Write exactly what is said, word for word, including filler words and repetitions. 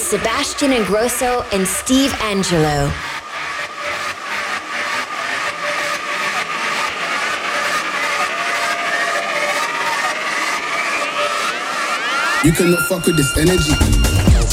Sebastian Ingrosso and Steve Angelo. You cannot fuck with this energy.